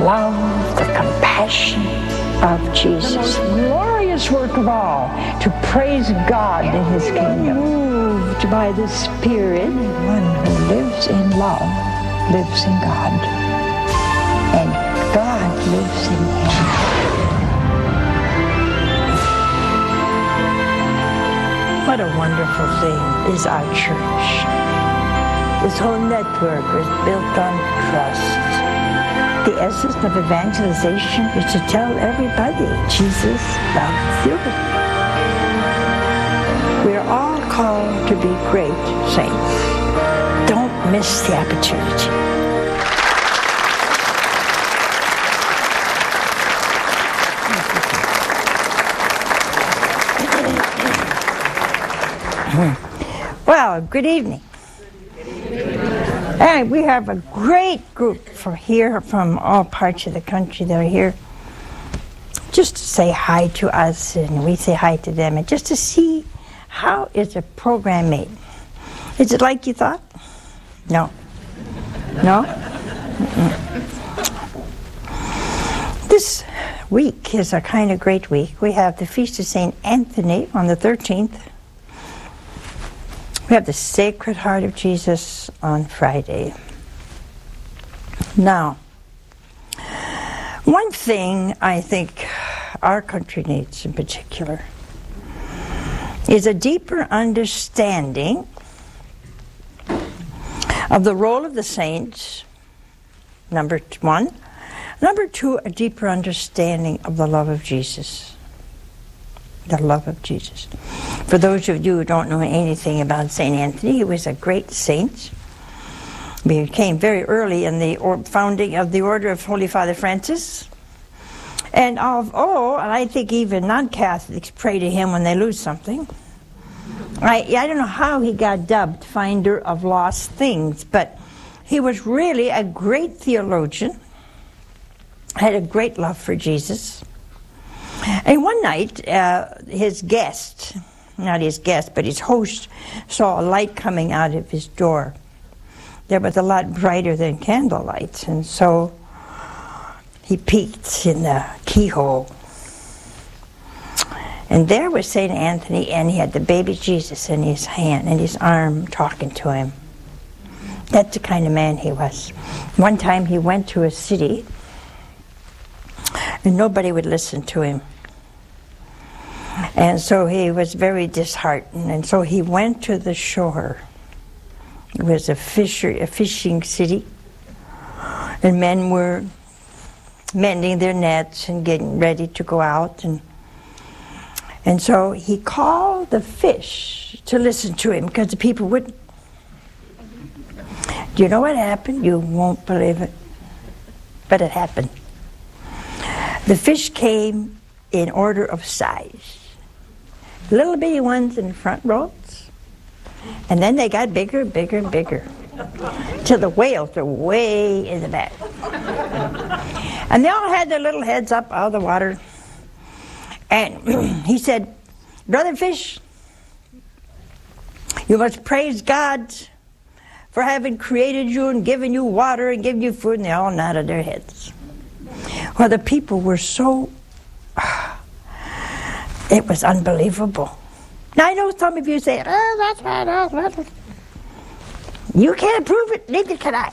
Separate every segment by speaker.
Speaker 1: love, the compassion of Jesus. The most glorious work of all, to praise God in His kingdom. Moved by the Spirit, one who lives in love lives in God, and God lives in him. What a wonderful thing is our church. This whole network is built on trust. The essence of evangelization is to tell everybody Jesus loves you. We're all called to be great saints. Don't miss the opportunity. Well, good evening. And we have a great group from all parts of the country that are here just to say hi to us, and we say hi to them, and just to see how is a program made. Is it like you thought? No. No? This week is a kind of great week. We have the Feast of St. Anthony on the 13th. We have the Sacred Heart of Jesus on Friday. Now, one thing I think our country needs in particular is a deeper understanding of the role of the saints, number one. Number two, a deeper understanding of the love of Jesus. The love of Jesus. For those of you who don't know anything about St. Anthony, he was a great saint. He came very early in the founding of the Order of Holy Father Francis. And I think even non-Catholics pray to him when they lose something. I don't know how he got dubbed Finder of Lost Things, but he was really a great theologian, had a great love for Jesus. And one night, his guest, not his guest, but his host, saw a light coming out of his door that was a lot brighter than candlelight. And so he peeked in the keyhole. And there was St. Anthony, and he had the baby Jesus in his hand, in his arm, talking to him. That's the kind of man he was. One time he went to a city, and nobody would listen to him. And so he was very disheartened, and so he went to the shore. It was a fishing city, and men were mending their nets and getting ready to go out, and so he called the fish to listen to him because the people wouldn't. Do you know what happened? You won't believe it, but it happened. The fish came in order of size. Little bitty ones in the front rows, and then they got bigger, bigger, and bigger, till the whales were way in the back. And they all had their little heads up out of the water. And he said, "Brother Fish, you must praise God for having created you and given you water and given you food." And they all nodded their heads. Well, the people were so... it was unbelievable. Now, I know some of you say, "Oh, that's right, that's right." You can't prove it, neither can I.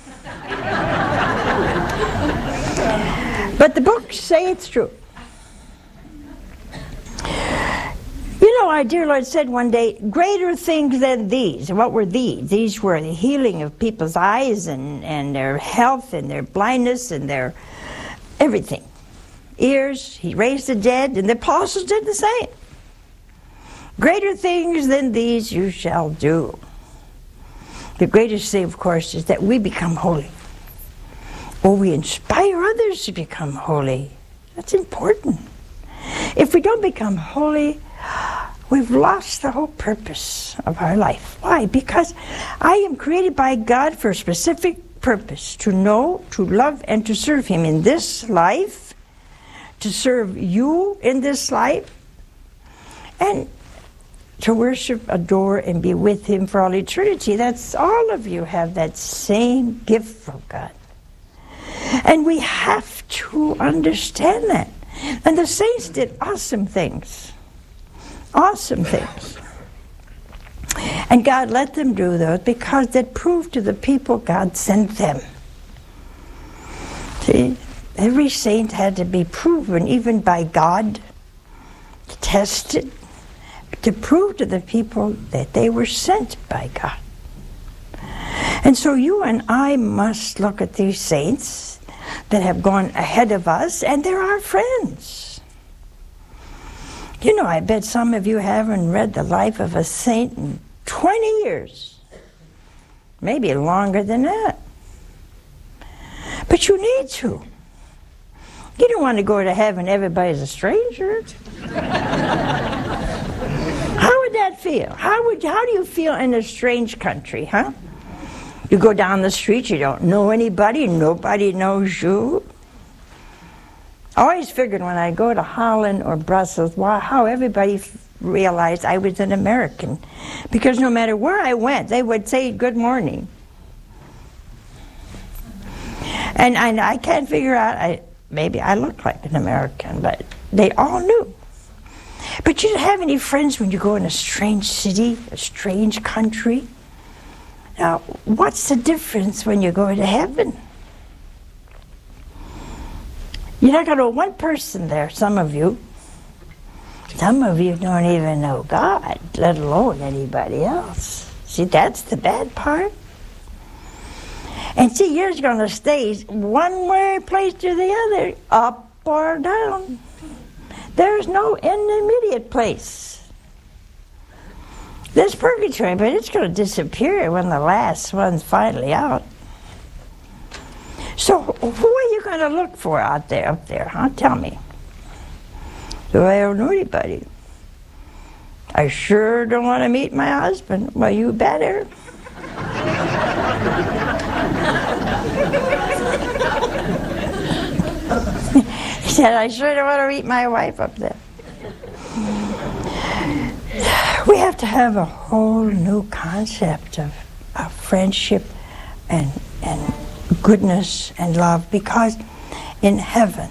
Speaker 1: But the books say it's true. You know, our dear Lord said one day, greater things than these. And what were these? These were the healing of people's eyes and their health and their blindness and their everything. Ears, he raised the dead, and the apostles did the same. Greater things than these you shall do. The greatest thing, of course, is that we become holy. Or we inspire others to become holy. That's important. If we don't become holy, we've lost the whole purpose of our life. Why? Because I am created by God for a specific purpose, to know, to love, and to serve Him in this life, to serve you in this life, and to worship, adore, and be with Him for all eternity. That's all of you have that same gift from God. And we have to understand that. And the saints did awesome things. Awesome things. And God let them do those because it proved to the people God sent them. See, every saint had to be proven, even by God, tested, to prove to the people that they were sent by God. And so you and I must look at these saints that have gone ahead of us, and they're our friends. You know, I bet some of you haven't read the life of a saint in 20 years. Maybe longer than that. But you need to. You don't want to go to heaven, everybody's a stranger. How would that feel? How do you feel in a strange country, huh? You go down the street, you don't know anybody, nobody knows you. I always figured when I go to Holland or Brussels, how everybody realized I was an American. Because no matter where I went, they would say good morning. And I can't figure out, maybe I look like an American, but they all knew. But you don't have any friends when you go in a strange city, a strange country. Now, what's the difference when you go to heaven? You're not going to know one person there, some of you. Some of you don't even know God, let alone anybody else. See, that's the bad part. And see, you're going to stay one way place to the other, up or down. There's no intermediate place. There's purgatory, but it's going to disappear when the last one's finally out. So who are you going to look for out there, up there, huh? Tell me. Do I don't know anybody? I sure don't want to meet my husband. Well, you better. He said, I sure don't want to meet my wife up there. We have to have a whole new concept of friendship and goodness and love, because in heaven,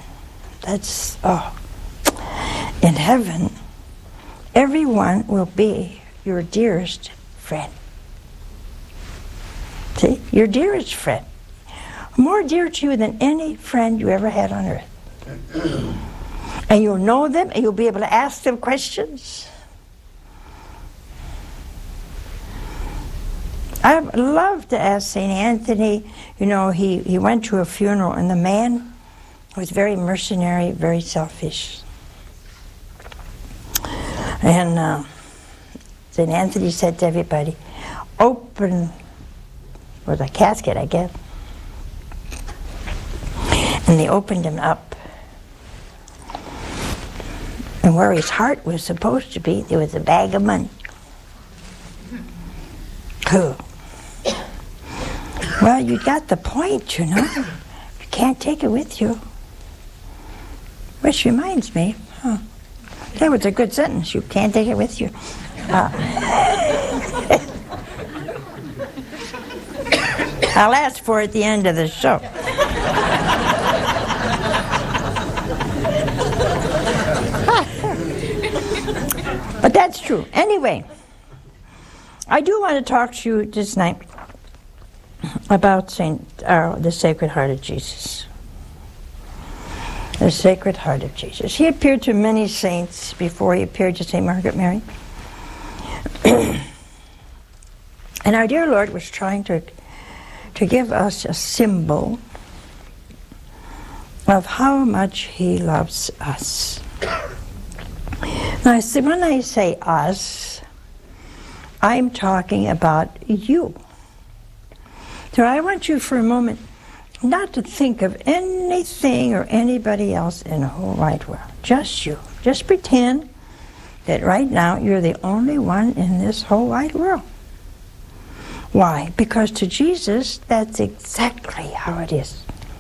Speaker 1: in heaven, everyone will be your dearest friend. See, your dearest friend. More dear to you than any friend you ever had on earth. And you'll know them, and you'll be able to ask them questions. I'd love to ask St. Anthony. You know, he went to a funeral, and the man was very mercenary, very selfish. And St. Anthony said to everybody, open, was a casket, I guess. And they opened him up. And where his heart was supposed to be, there was a bag of money. Cool. Well, you got the point, you know. You can't take it with you. Which reminds me, that was a good sentence. You can't take it with you. I'll ask for it at the end of the show. But that's true. Anyway, I do want to talk to you this night about the Sacred Heart of Jesus. The Sacred Heart of Jesus. He appeared to many saints before he appeared to St. Margaret Mary. And our dear Lord was trying to give us a symbol of how much he loves us. Now, when I say us, I'm talking about you. So I want you for a moment not to think of anything or anybody else in the whole wide world. Just you. Just pretend that right now you're the only one in this whole wide world. Why? Because to Jesus, that's exactly how it is.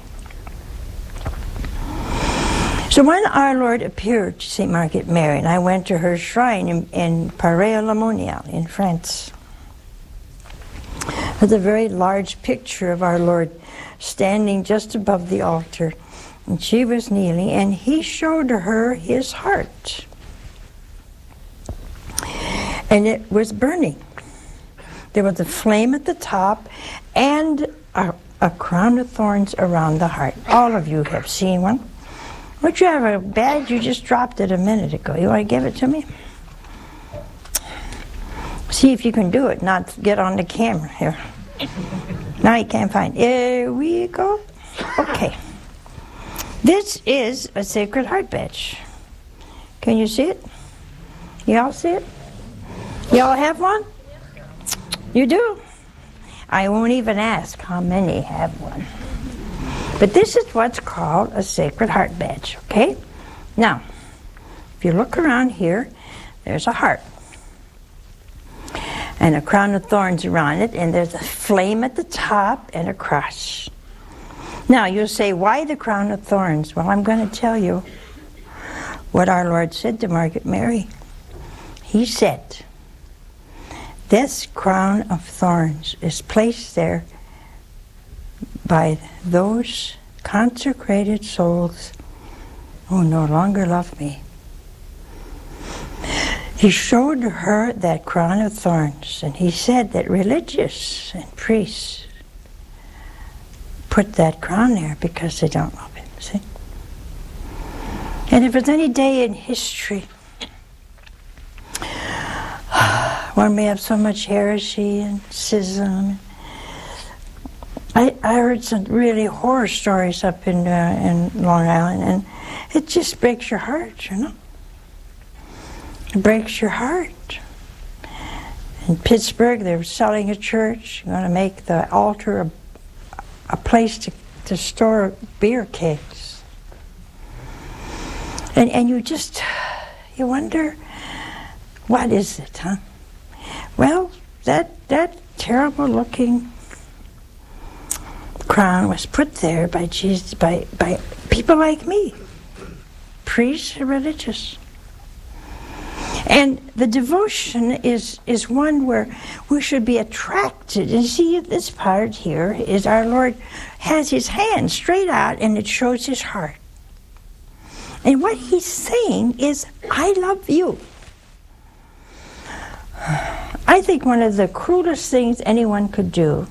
Speaker 1: So when our Lord appeared to St. Margaret Mary, and I went to her shrine in Paray-le-Monial in France, There's a very large picture of our Lord standing just above the altar. And she was kneeling, and he showed her his heart. And it was burning. There was a flame at the top and a crown of thorns around the heart. All of you have seen one. Would you have a badge? You just dropped it a minute ago. You want to give it to me? See if you can do it, not get on the camera here. Now you can't find it. Here we go. Okay. This is a Sacred Heart badge. Can you see it? You all see it? You all have one? You do? I won't even ask how many have one. But this is what's called a Sacred Heart badge, okay? Now, if you look around here, there's a heart. And a crown of thorns around it, and there's a flame at the top and a cross. Now, you'll say, why the crown of thorns? Well, I'm going to tell you what our Lord said to Margaret Mary. He said, this crown of thorns is placed there by those consecrated souls who no longer love me. He showed her that crown of thorns, and he said that religious and priests put that crown there because they don't love him, see? And if there's any day in history when we have so much heresy and schism, I heard some really horror stories up in Long Island, and it just breaks your heart, you know? It breaks your heart. In Pittsburgh, they were selling a church, going to make the altar a place to store beer kegs. And you wonder, what is it, huh? Well, that terrible looking crown was put there by Jesus, by people like me, priests and religious. And the devotion is one where we should be attracted. And see, this part here is our Lord has his hand straight out, and it shows his heart. And what he's saying is, I love you. I think one of the cruelest things anyone could do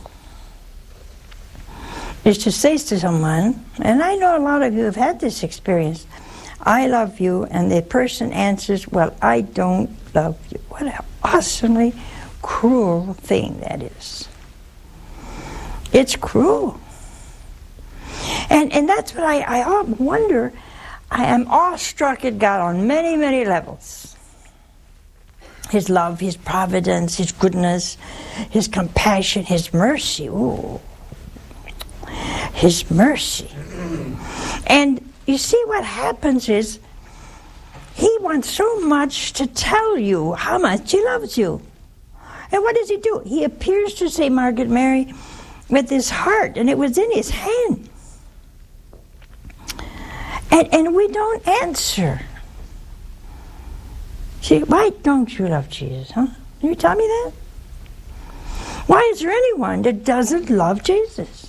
Speaker 1: is to say to someone, and I know a lot of you have had this experience, I love you, and the person answers, well, I don't love you. What an awesomely cruel thing that is. It's cruel. And that's what I wonder. I am awestruck at God on many, many levels. His love, his providence, his goodness, his compassion, his mercy. Ooh. His mercy. And you see, what happens is he wants so much to tell you how much he loves you. And what does he do? He appears to say, Margaret Mary, with his heart, and it was in his hand. And we don't answer. See, why don't you love Jesus, huh? Can you tell me that? Why is there anyone that doesn't love Jesus?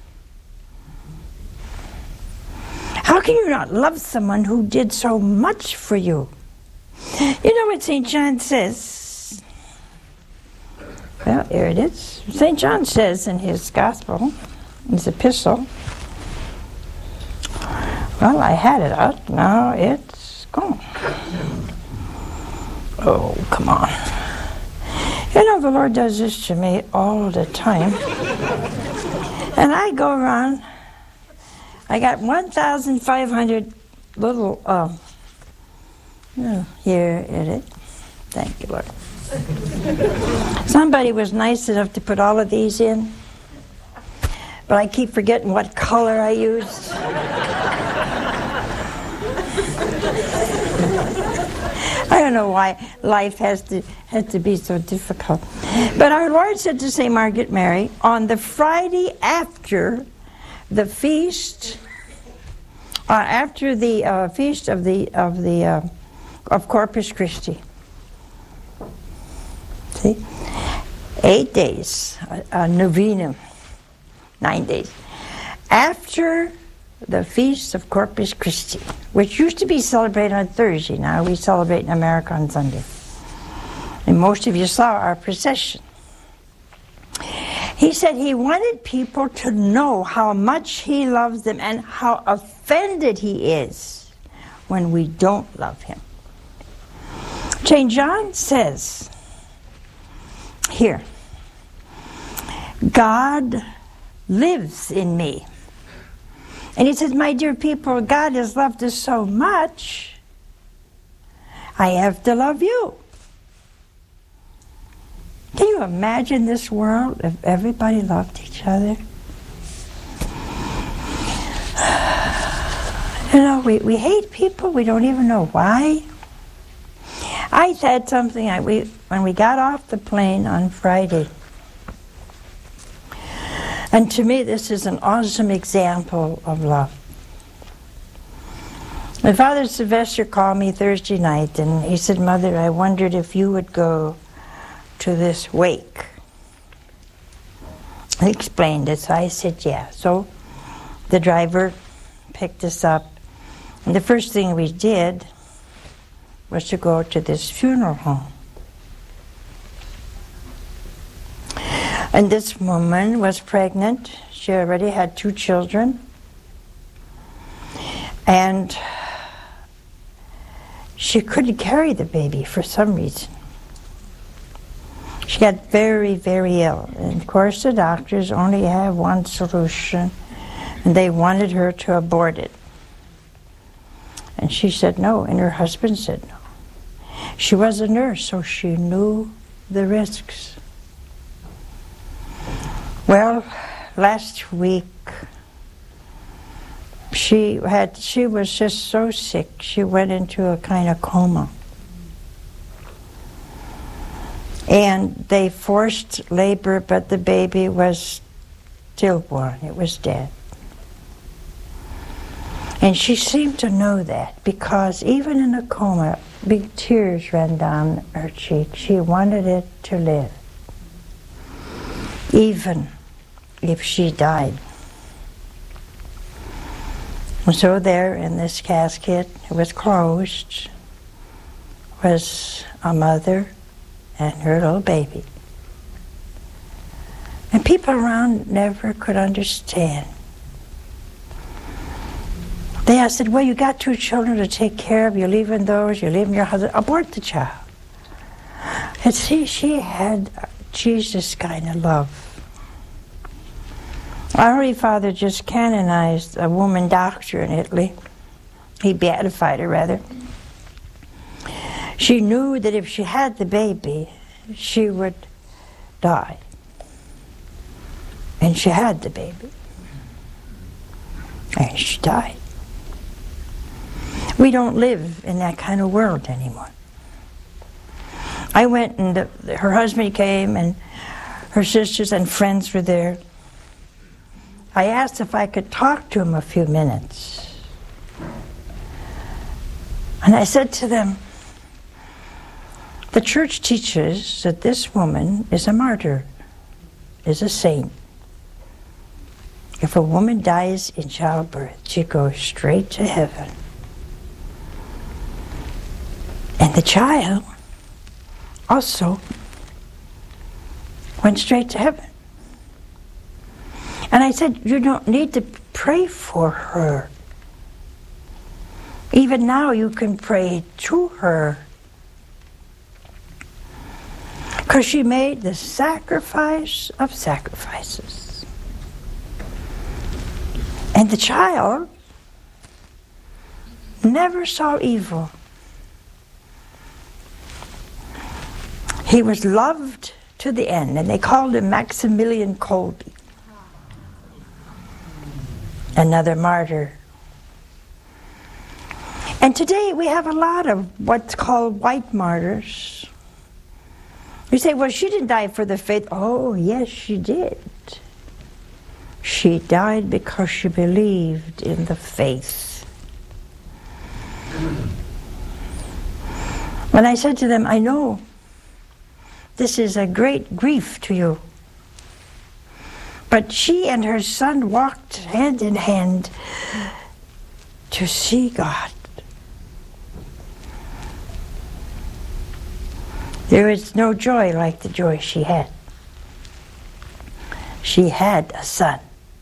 Speaker 1: How can you not love someone who did so much for you? You know what St. John says? Well, here it is. St. John says in his gospel, his epistle, well, I had it out, now it's gone. Oh, come on. You know, the Lord does this to me all the time. And I go around, I got 1,500 little, here it is. Thank you, Lord. Somebody was nice enough to put all of these in, but I keep forgetting what color I used. I don't know why life has to be so difficult. But our Lord said to St. Margaret Mary, on the Friday after the feast, after the feast of Corpus Christi. See, 8 days, a novena, 9 days, after the Feast of Corpus Christi, which used to be celebrated on Thursday. Now we celebrate in America on Sunday. And most of you saw our procession. He said he wanted people to know how much he loves them and how offended he is when we don't love him. St. John says here, God lives in me. And he says, my dear people, God has loved us so much, I have to love you. Can you imagine this world if everybody loved each other? You know, we hate people, we don't even know why. I said something when we got off the plane on Friday. And to me, this is an awesome example of love. My Father Sylvester called me Thursday night, and he said, Mother, I wondered if you would go to this wake. He explained it, so I said, yeah. So the driver picked us up, and the first thing we did was to go to this funeral home. And this woman was pregnant. She already had 2 children. And she couldn't carry the baby for some reason. She got very, very ill. And of course the doctors only have one solution, and they wanted her to abort it. And she said no, and her husband said no. She was a nurse, so she knew the risks. Well, last week, she was just so sick, she went into a kind of coma. And they forced labor, but the baby was stillborn, it was dead. And she seemed to know that, because even in a coma, big tears ran down her cheek. She wanted it to live, even if she died. And so there in this casket, it was closed, was a mother and her little baby. And people around never could understand. I said, well, you got 2 children to take care of, you're leaving those, you're leaving your husband, abort the child. And see, she had Jesus kind of love. Our Holy Father just canonized a woman doctor in Italy. He beatified her, rather. She knew that if she had the baby, she would die. And she had the baby. And she died. We don't live in that kind of world anymore. I went, and her husband came, and her sisters and friends were there. I asked if I could talk to him a few minutes. And I said to them, the church teaches that this woman is a martyr, is a saint. If a woman dies in childbirth, she goes straight to heaven. And the child also went straight to heaven. And I said, you don't need to pray for her. Even now you can pray to her. Because she made the sacrifice of sacrifices. And the child never saw evil. He was loved to the end, and they called him Maximilian Kolbe. Another martyr. And today we have a lot of what's called white martyrs. You say, well, she didn't die for the faith. Oh, yes, she did. She died because she believed in the faith. When I said to them, I know this is a great grief to you. But she and her son walked hand in hand to see God. There is no joy like the joy she had. She had a son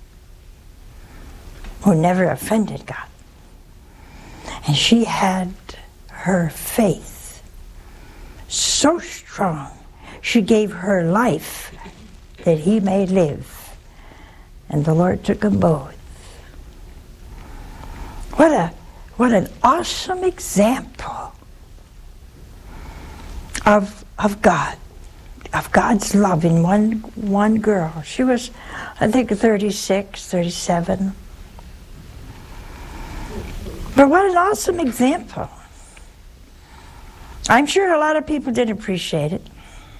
Speaker 1: who never offended God. And she had her faith so strong, she gave her life that he may live. And the Lord took them both. What an awesome example of God, of God's love in one girl. She was, I think, 36, 37. But what an awesome example. I'm sure a lot of people didn't appreciate it,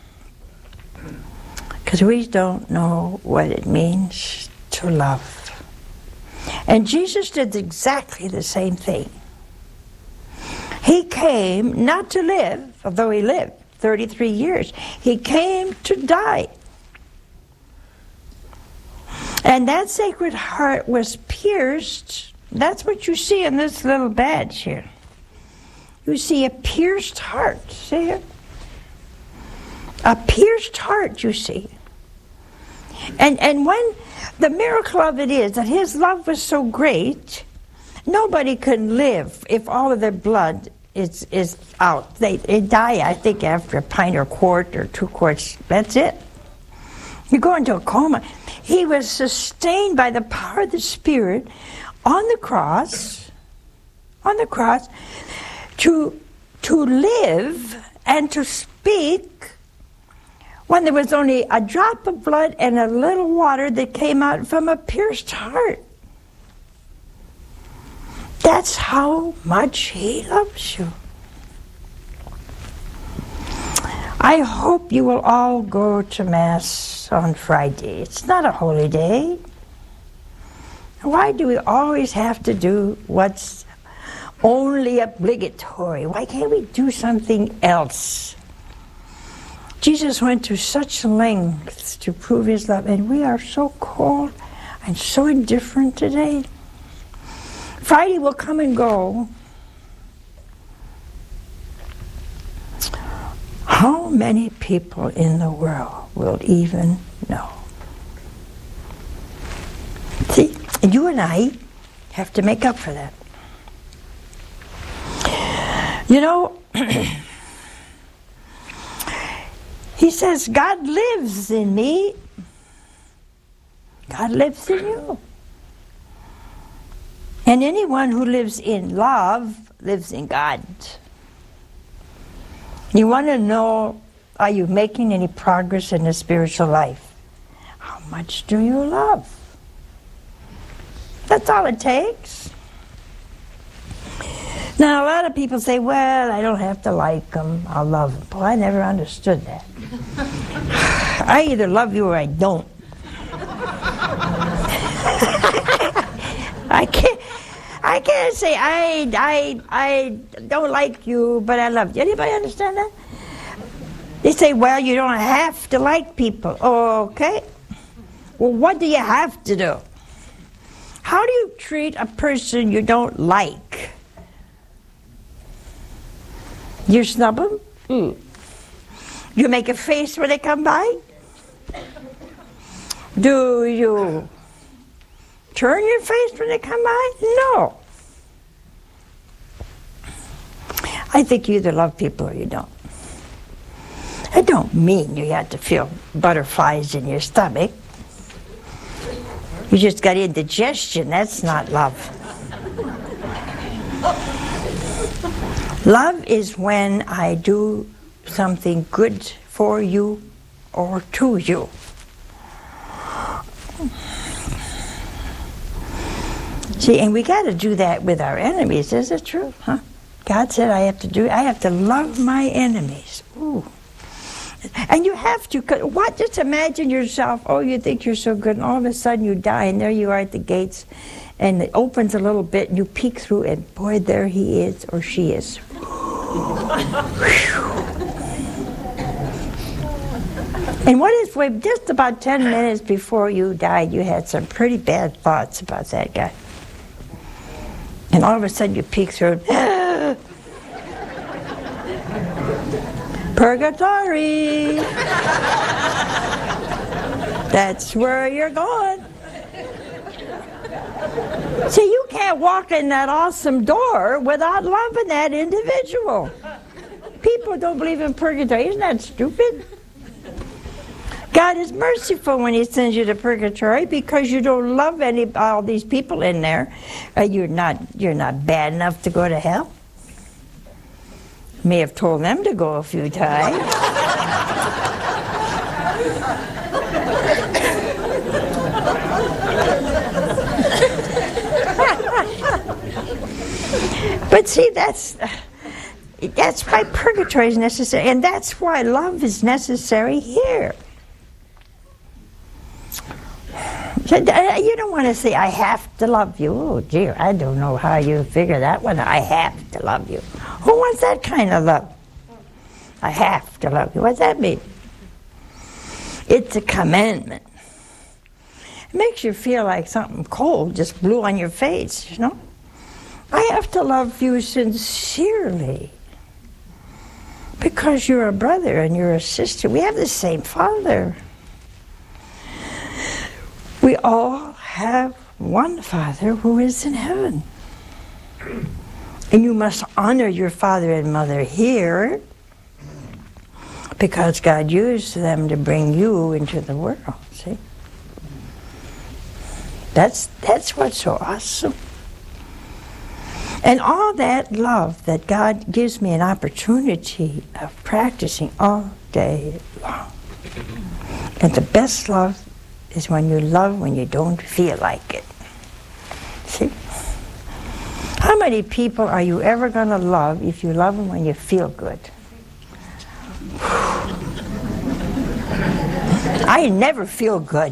Speaker 1: because we don't know what it means to love. And Jesus did exactly the same thing. He came not to live, although he lived 33 years. He came to die. And that Sacred Heart was pierced. That's what you see in this little badge here. You see a pierced heart. See it? A pierced heart, you see. And when the miracle of it is that his love was so great, nobody can live if all of their blood is out. They die, I think, after a pint or quart or 2 quarts. That's it. You go into a coma. He was sustained by the power of the Spirit on the cross, to live and to speak when there was only a drop of blood and a little water that came out from a pierced heart. That's how much he loves you. I hope you will all go to Mass on Friday. It's not a holy day. Why do we always have to do what's only obligatory? Why can't we do something else? Jesus went to such lengths to prove his love, and we are so cold and so indifferent today. Friday will come and go. How many people in the world will even know? See, you and I have to make up for that. You know, he says, God lives in me. God lives in you. And anyone who lives in love lives in God. You want to know, are you making any progress in the spiritual life? How much do you love? That's all it takes. Now, a lot of people say, well, I don't have to like them, I'll love them. Well, I never understood that. I either love you or I don't. I can't say I don't like you, but I love you. Anybody understand that? They say, well, you don't have to like people. Okay. Well, what do you have to do? How do you treat a person you don't like? You snub them? You make a face when they come by? Do you turn your face when they come by? No. I think you either love people or you don't. I don't mean you have to feel butterflies in your stomach. You just got indigestion. That's not love. Love is when I do something good for you or to you. See, and we got to do that with our enemies. Is it true? Huh? God said I have to love my enemies. Ooh. And you have to. What? Just imagine yourself, oh, you think you're so good, and all of a sudden you die, and there you are at the gates, and it opens a little bit, and you peek through, and boy, there he is, or she is. And what if just about 10 minutes before you died, you had some pretty bad thoughts about that guy? And all of a sudden you peek through, purgatory! That's where you're going. See, you can't walk in that awesome door without loving that individual. People don't believe in purgatory. Isn't that stupid? God is merciful when He sends you to purgatory because you don't love all these people in there. You're not bad enough to go to hell. May have told them to go a few times. But see, that's why purgatory is necessary, and that's why love is necessary here. You don't want to say, I have to love you. Oh, dear, I don't know how you figure that one. I have to love you. Who wants that kind of love? I have to love you. What's that mean? It's a commandment. It makes you feel like something cold just blew on your face, you know? I have to love you sincerely because you're a brother and you're a sister. We have the same Father. We all have one Father who is in heaven. And you must honor your father and mother here because God used them to bring you into the world, see? That's what's so awesome. And all that love that God gives me an opportunity of practicing all day long. And the best love is when you love when you don't feel like it. See? How many people are you ever going to love if you love them when you feel good? I never feel good.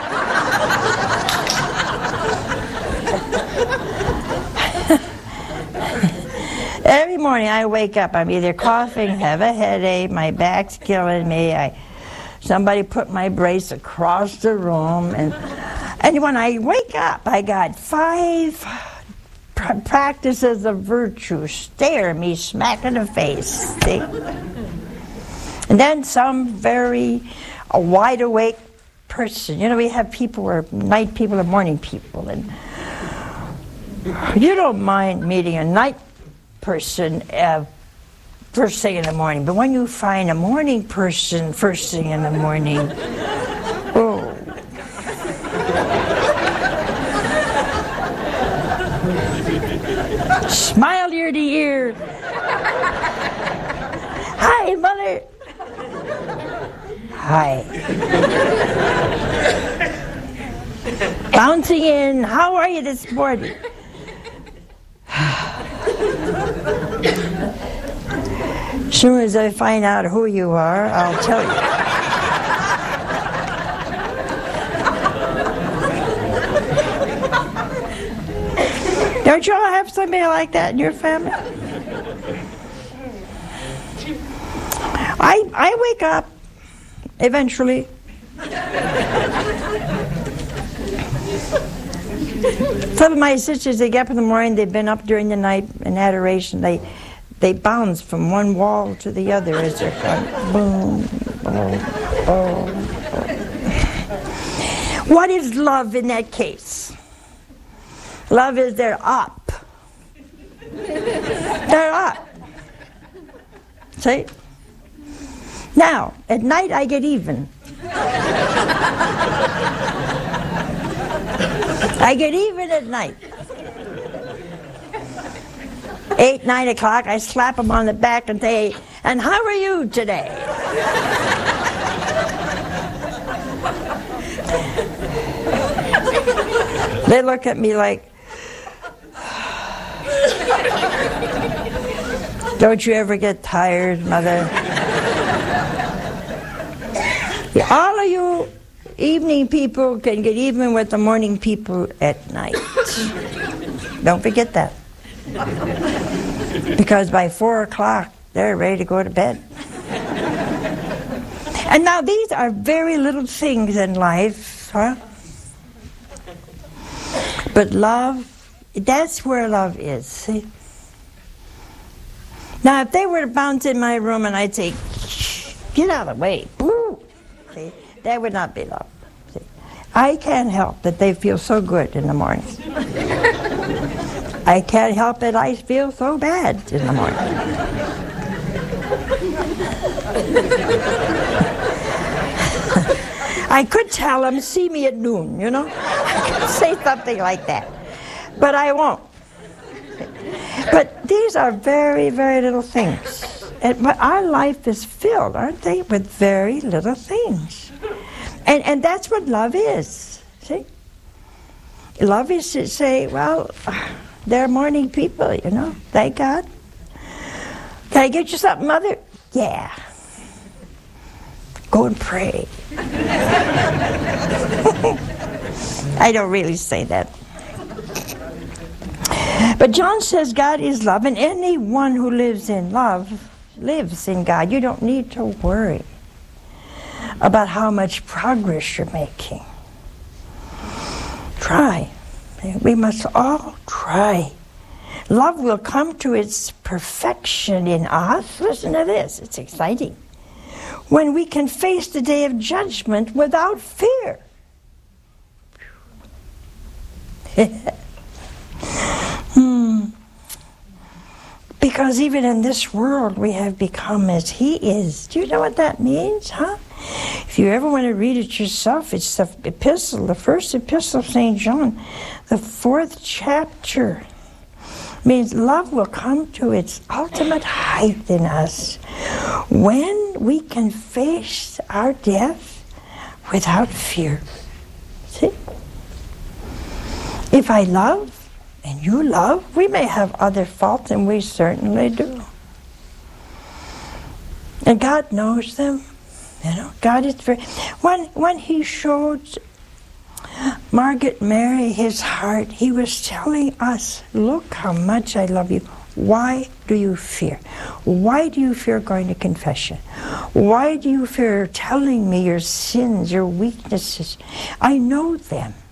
Speaker 1: Every morning I wake up, I'm either coughing, have a headache, my back's killing me, somebody put my brace across the room, and when I wake up, I got 5 practices of virtue stare me smack in the face, see? And then some very wide awake person. You know, we have people who are night people and morning people, and you don't mind meeting a night person first thing in the morning, but when you find a morning person first thing in the morning, oh. Smile ear to ear. Hi, Mother. Hi. Bouncing in. How are you this morning? As soon as I find out who you are, I'll tell you. Don't you all have somebody like that in your family? I wake up eventually. Some of my sisters, they get up in the morning, they've been up during the night in adoration, they bounce from one wall to the other as they're going, boom, boom, boom, boom. What is love in that case? Love is they're up. They're up. See? Now, at night I get even. I get even at night. 8, 9 o'clock, I slap them on the back and say, and how are you today? They look at me like, don't you ever get tired, Mother? All of you evening people can get even with the morning people at night. Don't forget that. Because by 4 o'clock, they're ready to go to bed. And now these are very little things in life, huh? But love, that's where love is, see? Now, if they were to bounce in my room and I'd say, get out of the way, boo, see, that would not be love. See? I can't help that they feel so good in the morning. I can't help that I feel so bad in the morning. I could tell them, see me at noon, you know? I could say something like that. But I won't. But these are very, very little things. But our life is filled, aren't they, with very little things. And that's what love is, see? Love is to say, well, they're morning people, you know, thank God. Can I get you something, Mother? Yeah. Go and pray. I don't really say that. But John says God is love, and anyone who lives in love lives in God. You don't need to worry about how much progress you're making. Try. We must all try. Love will come to its perfection in us. Listen to this. It's exciting. When we can face the day of judgment without fear. Because even in this world we have become as He is. Do you know what that means, huh? If you ever want to read it yourself, it's the epistle, the first epistle of St. John, the 4th chapter. Means love will come to its ultimate height in us when we can face our death without fear. See? If I love and you love, we may have other faults, and we certainly do. And God knows them. You know, God is very... When He showed Margaret Mary His heart, He was telling us, look how much I love you. Why do you fear? Why do you fear going to confession? Why do you fear telling me your sins, your weaknesses? I know them.